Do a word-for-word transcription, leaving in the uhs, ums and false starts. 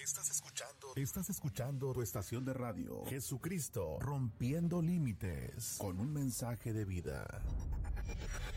Estás escuchando, estás escuchando tu estación de radio, Jesucristo, rompiendo límites, con un mensaje de vida.